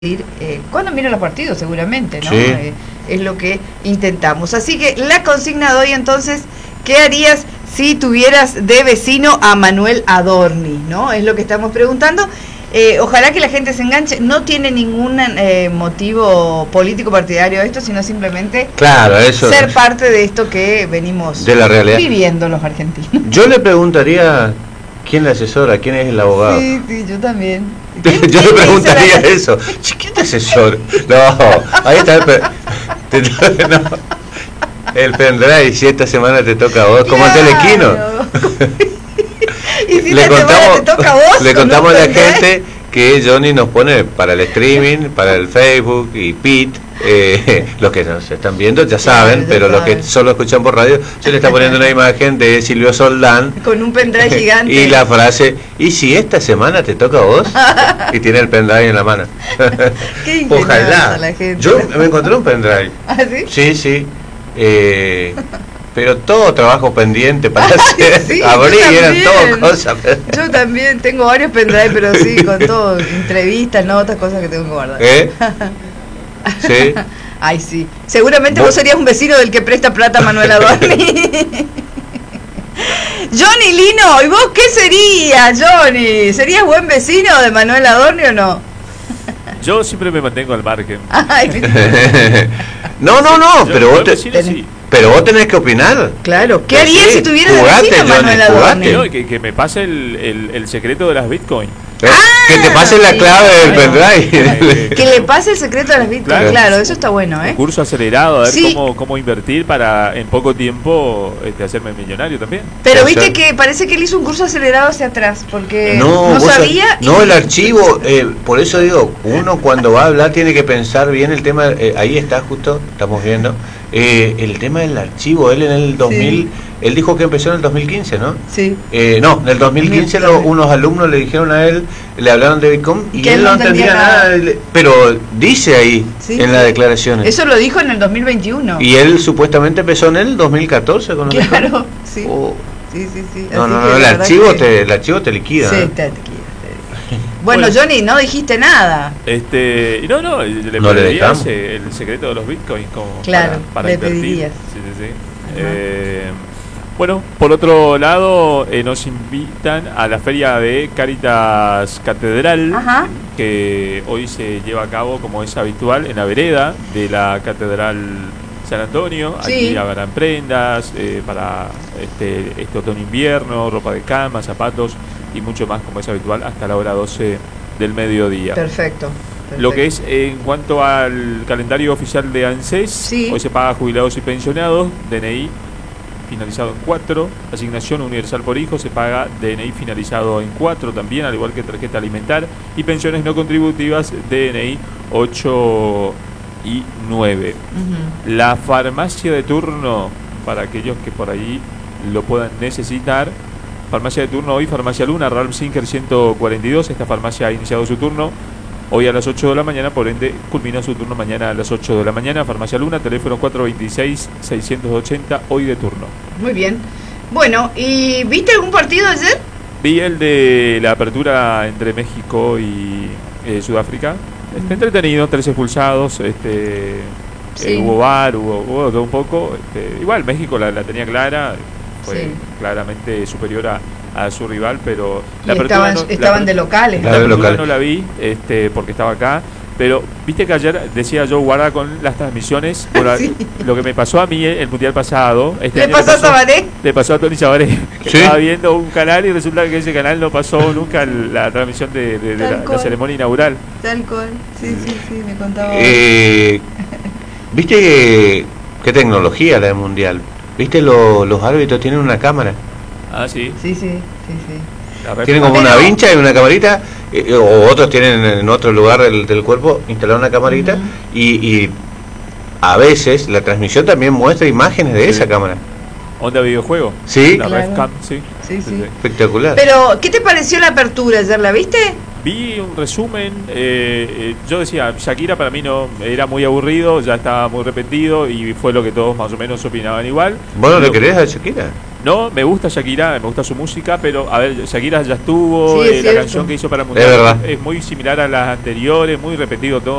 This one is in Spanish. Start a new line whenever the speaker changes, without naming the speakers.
Cuando miran los partidos seguramente, ¿no?
Sí.
Es lo que intentamos. Así que la consigna de hoy entonces, ¿qué harías si tuvieras de vecino a Manuel Adorni? ¿No? Es lo que estamos preguntando. Ojalá que la gente se enganche. No tiene ningún motivo político partidario esto, sino simplemente ser parte de esto que venimos
de la realidad
viviendo los argentinos.
Yo le preguntaría quién le asesora, quién es el abogado.
Sí, yo también.
Yo le preguntaría eso. ¿Quién te asesora? No, ahí está no. El pendrive, si esta semana te toca a vos, como el Telequino.
Y si le contamos, te toca a vos,
le contamos a la gente que Johnny nos pone para el streaming, para el Facebook y Pete. Los que nos están viendo ya saben, pero los que solo escuchan por radio, se le está poniendo una imagen de Silvio Soldán
con un pendrive gigante
y la frase: ¿y si esta semana te toca a vos? Y tiene el pendrive en la mano.
Qué
ojalá
la gente.
Yo me encontré un pendrive.
¿Ah, sí?
Sí. Pero todo trabajo pendiente para hacer.
Sí,
abrí y eran todo cosas.
Yo también tengo varios pendrive, pero sí, con todo, entrevistas, notas, cosas que tengo que guardar.
Sí.
Ay, sí. Seguramente vos serías un vecino del que presta plata a Manuel Adorni. Johnny Lino, ¿y vos qué serías, Johnny? ¿Serías buen vecino de Manuel Adorni o no?
Yo siempre me mantengo al margen.
No, pero vos tenés que opinar.
Claro, ¿qué harías si tuvieras de vecino Manuel Adorni?
Que me pase el secreto de las Bitcoin.
Que te pase la clave del pendrive.
Que le pase el secreto de las Bitcoin, claro, eso está bueno,
Un curso acelerado, a ver cómo invertir para en poco tiempo hacerme millonario también.
Pero viste que parece que él hizo un curso acelerado hacia atrás, porque no sabía.
No, el archivo, por eso digo, uno cuando va a hablar tiene que pensar bien el tema, ahí está justo, estamos viendo, el tema del archivo. Él en el 2000, él dijo que empezó en el 2015, ¿no?
Sí.
No, en el 2015 unos alumnos le dijeron a él, le hablaron de Bitcoin y él no entendía nada, pero dice ahí en las declaraciones.
Eso lo dijo en el 2021.
Y él supuestamente empezó en el 2014 con el
Claro,
Bitcoin.
sí. Sí.
No, el archivo te liquida.
Sí, te liquida. Bueno, Johnny, no dijiste nada.
Le pedirías el secreto de los bitcoins como para
le
invertir.
Pedirías.
Sí. Bueno, por otro lado, nos invitan a la feria de Cáritas Catedral, que hoy se lleva a cabo, como es habitual, en la vereda de la Catedral San Antonio. Aquí habrán prendas para este otoño-invierno, ropa de cama, zapatos y mucho más, como es habitual, hasta la hora 12 del mediodía.
Perfecto.
Lo que es en cuanto al calendario oficial de ANSES, hoy se paga jubilados y pensionados, DNI finalizado en 4, asignación universal por hijo, se paga DNI finalizado en 4 también, al igual que tarjeta alimentar, y pensiones no contributivas, DNI 8 y 9. La farmacia de turno, para aquellos que por ahí lo puedan necesitar, farmacia de turno hoy, Farmacia Luna, Ralph Singer 142, esta farmacia ha iniciado su turno hoy a las 8 de la mañana, por ende culmina su turno mañana a las 8 de la mañana. Farmacia Luna, teléfono 426-680, hoy de turno.
Muy bien. Bueno, ¿y viste algún partido ayer?
Vi el de la apertura entre México y Sudáfrica. Entretenido, 3 expulsados, hubo VAR, hubo todo un poco. Igual México la tenía clara, fue claramente superior a su rival, pero
estaban de locales.
La apertura no la vi porque estaba acá, pero viste que ayer decía yo, guarda con las transmisiones. Lo que me pasó a mí el mundial pasado,
¿Le pasó a Sabaré?
Le pasó a Tony Sabaré, que estaba viendo un canal y resulta que ese canal no pasó nunca la transmisión de la ceremonia inaugural.
Tal cual, sí, me contaba.
¿Viste qué tecnología la del mundial? ¿Viste los árbitros tienen una cámara?
Ah, sí.
Sí.
Tienen como una vincha y una camarita, o otros tienen en otro lugar del cuerpo instalada una camarita, y a veces la transmisión también muestra imágenes de esa cámara.
¿Onda videojuego?
Sí.
La Refcam, sí.
Espectacular.
Pero, ¿qué te pareció la apertura ayer? ¿La viste?
Vi un resumen, yo decía, Shakira para mí no era muy aburrido, ya estaba muy repetido y fue lo que todos más o menos opinaban igual.
¿Vos no le querés a Shakira?
No, me gusta Shakira, me gusta su música, pero a ver, Shakira ya estuvo,
sí,
la canción que hizo para el Mundial es muy similar a las anteriores, muy repetido todo.